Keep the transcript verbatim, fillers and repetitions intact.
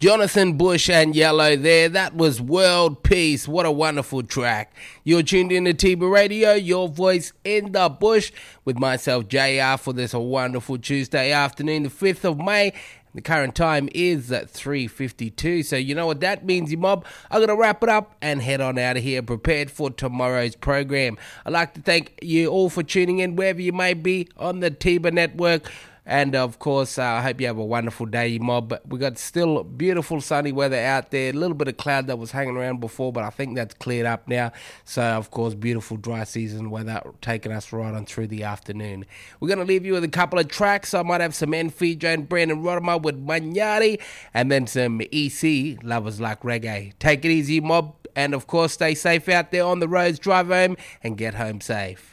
Jonathan Bush and Yellow there. That was World Peace. What a wonderful track. You're tuned in to Tiba Radio, your voice in the bush, with myself, J R, for this wonderful Tuesday afternoon, the fifth of May. The current time is at three fifty-two, so you know what that means, you mob. I'm going to wrap it up and head on out of here, prepared for tomorrow's program. I'd like to thank you all for tuning in, wherever you may be on the Tiba Network. And, of course, uh, I hope you have a wonderful day, you mob. But we got still beautiful sunny weather out there. A little bit of cloud that was hanging around before, but I think that's cleared up now. So, of course, beautiful dry season weather taking us right on through the afternoon. We're going to leave you with a couple of tracks. I might have some Enfijo and Brandon Rodimer with Manyari, and then some E C, Lovers Like Reggae. Take it easy, mob. And, of course, stay safe out there on the roads. Drive home and get home safe.